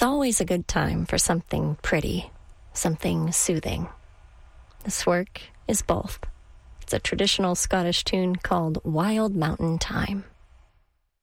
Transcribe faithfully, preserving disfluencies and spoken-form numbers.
always a good time for something pretty, something soothing. This work is both. It's a traditional Scottish tune called Wild Mountain Thyme.